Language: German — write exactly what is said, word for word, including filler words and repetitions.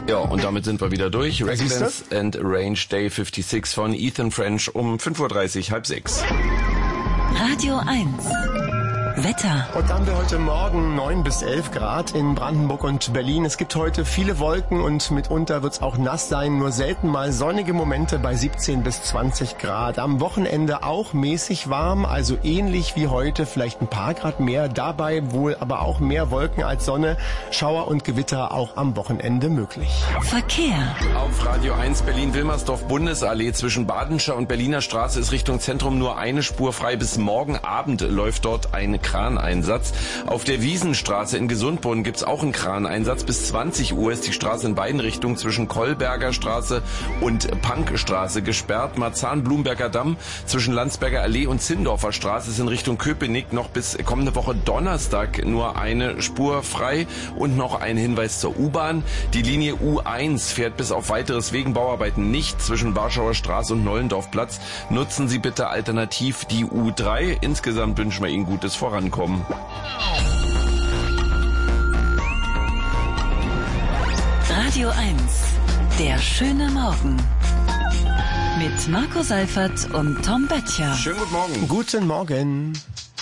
Ja, und damit sind wir wieder durch. Residence and Range Day fünfundsechzig von Ethan French um fünf Uhr dreißig, halb sechs. Radio eins. Wetter. Und dann haben wir heute Morgen neun bis elf Grad in Brandenburg und Berlin. Es gibt heute viele Wolken und mitunter wird es auch nass sein. Nur selten mal sonnige Momente bei siebzehn bis zwanzig Grad. Am Wochenende auch mäßig warm, also ähnlich wie heute, vielleicht ein paar Grad mehr. Dabei wohl aber auch mehr Wolken als Sonne. Schauer und Gewitter auch am Wochenende möglich. Verkehr. Auf Radio eins Berlin-Wilmersdorf Bundesallee zwischen Badenscher und Berliner Straße ist Richtung Zentrum nur eine Spur frei. Bis morgen Abend läuft dort ein Kraneinsatz. Auf der Wiesenstraße in Gesundbrunnen gibt's auch einen Kraneinsatz. Bis zwanzig Uhr ist die Straße in beiden Richtungen zwischen Kolberger Straße und Pankstraße gesperrt. Marzahn-Blumberger Damm zwischen Landsberger Allee und Zindorfer Straße ist in Richtung Köpenick noch bis kommende Woche Donnerstag nur eine Spur frei. Und noch ein Hinweis zur U-Bahn. Die Linie U eins fährt bis auf weiteres wegen Bauarbeiten nicht zwischen Warschauer Straße und Nollendorfplatz. Nutzen Sie bitte alternativ die U drei. Insgesamt wünschen wir Ihnen gutes Vorankommen. Radio eins. Der schöne Morgen. Mit Marco Seifert und Tom Böttcher. Schönen guten Morgen. Guten Morgen.